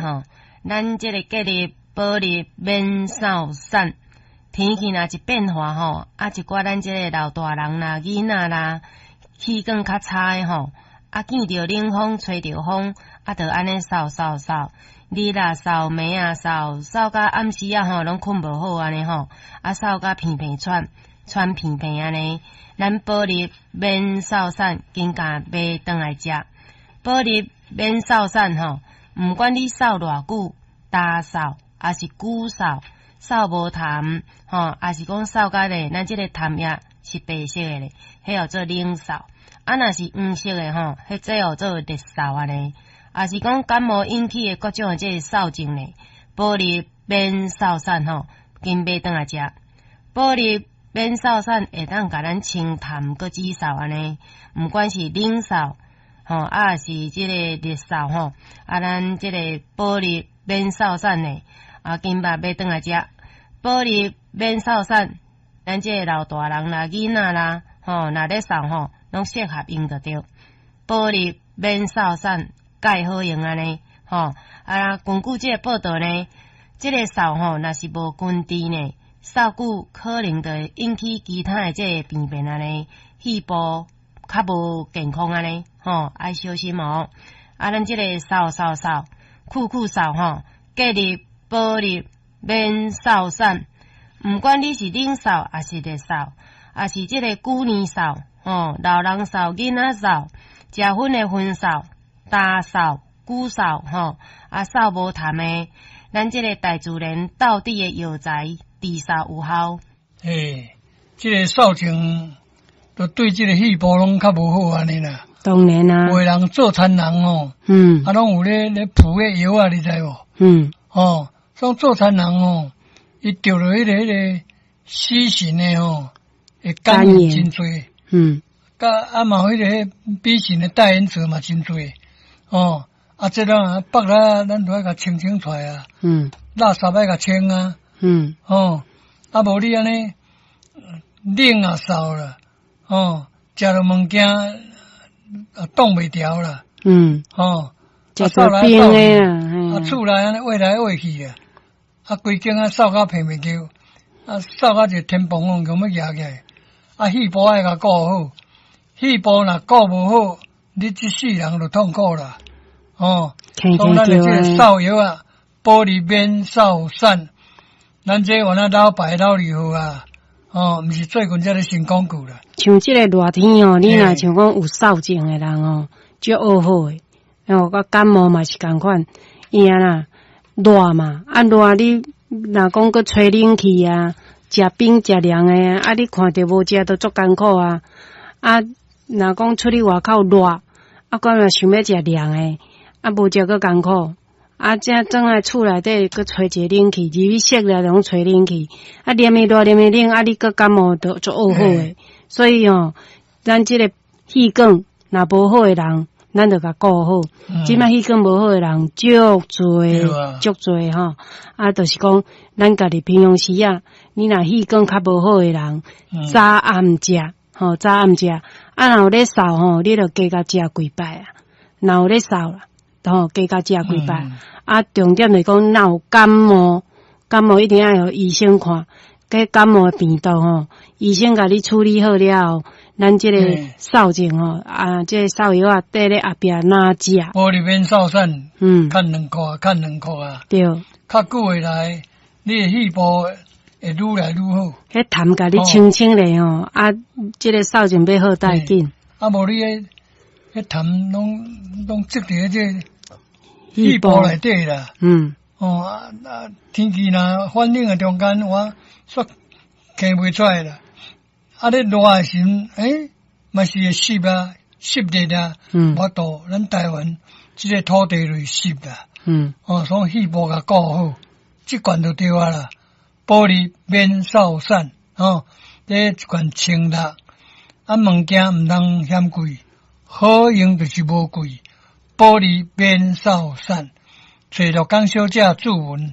吼，咱即个隔离保利免扫散，天气若一变化吼，啊一寡咱即个老大人啦、囡仔啦，气管较差诶吼，啊见着冷风、吹着风，啊着安尼扫，日啊扫，暝啊扫，扫到暗时啊吼，拢困无好安尼吼，啊扫到鼻喘鼻安尼，咱保利免扫散，紧甲买转来食。保利免扫散吼，毋管你扫偌久，大扫还是久扫，扫无痰吼，还是讲扫甲咧，咱即个痰液是白色诶咧，迄叫做冷扫。啊，若是黄色诶吼，迄即叫做热扫安尼。也是讲感冒引起诶各种诶即个扫症咧，保利免扫散吼，紧买转来食。保利免扫散会当甲咱清痰搁止扫安尼，毋管是冷扫吼，啊是即个热扫吼，啊咱即个保利免扫散咧，啊紧把买转来食。保利免扫散，咱即个老大人啦、囡仔啦，吼，若咧扫吼，拢适合用着着。保利免扫散。介好用安尼，吼啊！根据即个报道呢，即个扫吼，若是无根治呢，扫久可能会引起其他的即个病变安尼，肺部较无健康安尼，吼爱小心哦。啊，咱即个扫，酷扫吼，隔离保利免扫散，毋管你是冷扫还是热扫，还是即个久年扫，吼老人扫、囡仔扫、食薰的薰扫。大扫、久扫吼，啊扫无痰诶，咱即个大自然道地诶药材治扫有效。 即个扫症都对即个肺部拢较无好安尼啦。 当然啊， 有诶人做餐人吼，啊拢有咧敷迄药啊，你知无？像做餐人吼，伊着了迄个死神诶吼，会感染真侪。甲嘛迄个B型诶带原者嘛真侪。这种北啦，咱都要甲清出来啊。垃圾要甲清啊。啊无你安尼冷啊扫啦，食了物件挡袂调啦。食到冰诶啊，厝内安尼挖来挖去啊，啊规间啊扫甲平袂叫，啊扫甲一天崩崩咁要压起来，啊肺部爱甲顾好，肺部若顾无好。你这世人就痛苦啦，所以咱的这个扫药啊，保利免扫散，咱这原来老爸老二号啊，毋是最近才咧新广告啦。 像这个热天哦，你若像讲有扫症的人哦，足好好诶，甲感冒嘛是共款，伊啊啦热嘛，啊热你若讲佮吹冷气啊，食冰食凉诶啊，你看着无食都足艰苦啊，啊。若讲出去外口热，啊，我若想要食凉诶，啊，无食个艰苦，啊，这装在厝内底，佮吹一个冷气，入去室内拢吹冷气，啊，黏诶热，黏诶冷，啊，你佮感冒都足恶好诶，所以咱即个气管若无好诶人，咱着甲顾好。即摆气管无好诶人足侪吼，啊，就是讲咱家己平常时啊，你若气管较无好诶人，早暗食。早暗食，啊，若有咧扫吼，你着加甲食几摆啊。若有咧扫啦，加甲食几摆。啊，重点就是讲，若有感冒一定要互医生看。个感冒病毒吼，医生甲你处理好了后，咱即个扫症吼，啊，即个扫药啊，缀咧后壁哪食？ 保利免扫散，看2块啊。对，较久以来，你的肺部。会愈来愈好， 迄痰甲你清咧吼，啊，即个扫症要好带紧。 啊，无你迄痰拢积伫这肺部内底啦。天气若反冷诶中间，我煞咳袂出来啦。啊，咧热诶时，嘛是会湿啊，湿热啊，无度咱台湾即个土地就是湿啦。所以肺部甲顾好，即罐就对啊啦。保利免扫散，这一罐清热，啊物件毋通嫌贵，好用就是无贵。保利免扫散，找乐港小姐注文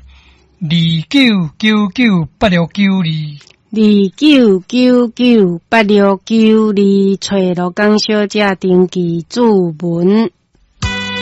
29998692。 29998692，找乐港小姐登记注文。